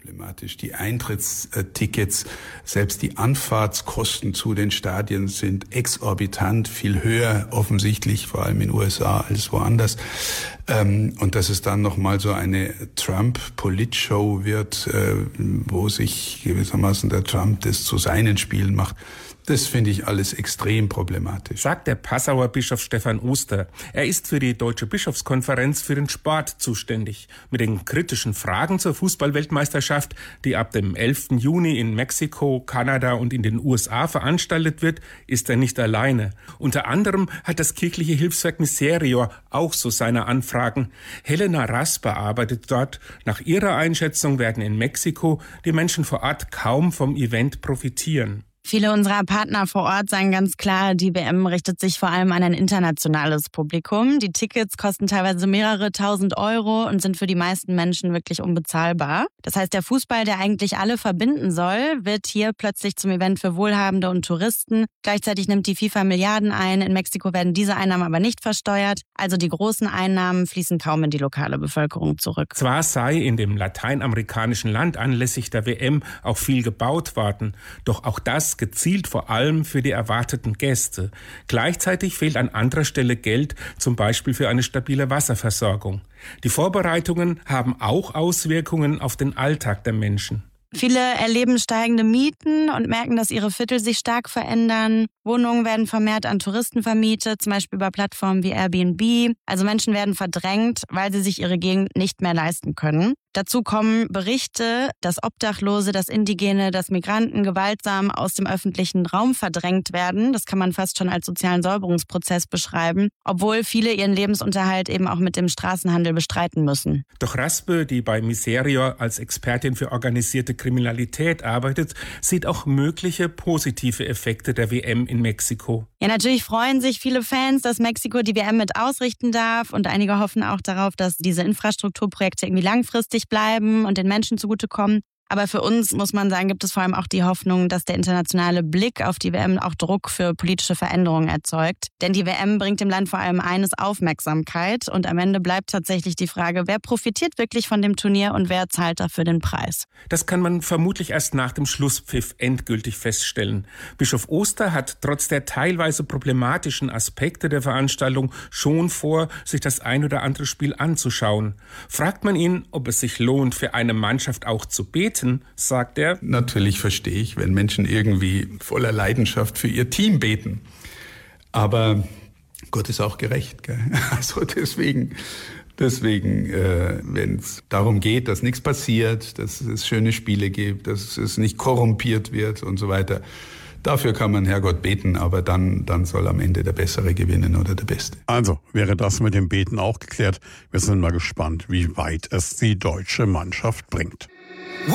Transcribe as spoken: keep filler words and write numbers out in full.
problematisch. Die Eintrittstickets, selbst die Anfahrtskosten zu den Stadien sind exorbitant, viel höher offensichtlich, vor allem in den U S A als woanders. Und dass es dann nochmal so eine Trump-Politshow wird, wo sich gewissermaßen der Trump das zu seinen Spielen macht, das finde ich alles extrem problematisch. Sagt der Passauer Bischof Stefan Oster. Er ist für die Deutsche Bischofskonferenz für den Sport zuständig. Mit den kritischen Fragen zur Fußballweltmeisterschaft, die ab dem elften Juni in Mexiko, Kanada und in den U S A veranstaltet wird, ist er nicht alleine. Unter anderem hat das kirchliche Hilfswerk Miserior auch so seine Anfragen. Helena Rasper arbeitet dort. Nach ihrer Einschätzung werden in Mexiko die Menschen vor Ort kaum vom Event profitieren. Viele unserer Partner vor Ort sagen ganz klar, die W M richtet sich vor allem an ein internationales Publikum. Die Tickets kosten teilweise mehrere tausend Euro und sind für die meisten Menschen wirklich unbezahlbar. Das heißt, der Fußball, der eigentlich alle verbinden soll, wird hier plötzlich zum Event für Wohlhabende und Touristen. Gleichzeitig nimmt die FIFA Milliarden ein. In Mexiko werden diese Einnahmen aber nicht versteuert. Also die großen Einnahmen fließen kaum in die lokale Bevölkerung zurück. Zwar sei in dem lateinamerikanischen Land anlässlich der W M auch viel gebaut worden, doch auch das gezielt vor allem für die erwarteten Gäste. Gleichzeitig fehlt an anderer Stelle Geld, zum Beispiel für eine stabile Wasserversorgung. Die Vorbereitungen haben auch Auswirkungen auf den Alltag der Menschen. Viele erleben steigende Mieten und merken, dass ihre Viertel sich stark verändern. Wohnungen werden vermehrt an Touristen vermietet, zum Beispiel über Plattformen wie Airbnb. Also Menschen werden verdrängt, weil sie sich ihre Gegend nicht mehr leisten können. Dazu kommen Berichte, dass Obdachlose, dass Indigene, dass Migranten gewaltsam aus dem öffentlichen Raum verdrängt werden. Das kann man fast schon als sozialen Säuberungsprozess beschreiben, obwohl viele ihren Lebensunterhalt eben auch mit dem Straßenhandel bestreiten müssen. Doch Raspe, die bei Miserior als Expertin für organisierte Kriminalität arbeitet, sieht auch mögliche positive Effekte der W M in Mexiko. Ja, natürlich freuen sich viele Fans, dass Mexiko die W M mit ausrichten darf und einige hoffen auch darauf, dass diese Infrastrukturprojekte irgendwie langfristig bleiben und den Menschen zugutekommen. Aber für uns, muss man sagen, gibt es vor allem auch die Hoffnung, dass der internationale Blick auf die W M auch Druck für politische Veränderungen erzeugt. Denn die W M bringt dem Land vor allem eines: Aufmerksamkeit. Und am Ende bleibt tatsächlich die Frage, wer profitiert wirklich von dem Turnier und wer zahlt dafür den Preis? Das kann man vermutlich erst nach dem Schlusspfiff endgültig feststellen. Bischof Oster hat trotz der teilweise problematischen Aspekte der Veranstaltung schon vor, sich das ein oder andere Spiel anzuschauen. Fragt man ihn, ob es sich lohnt, für eine Mannschaft auch zu beten, sagt er. Natürlich verstehe ich, wenn Menschen irgendwie voller Leidenschaft für ihr Team beten. Aber Gott ist auch gerecht, gell? Also deswegen, deswegen, äh, wenn es darum geht, dass nichts passiert, dass es schöne Spiele gibt, dass es nicht korrumpiert wird und so weiter, dafür kann man Herrgott beten, aber dann, dann soll am Ende der Bessere gewinnen oder der Beste. Also wäre das mit dem Beten auch geklärt. Wir sind mal gespannt, wie weit es die deutsche Mannschaft bringt.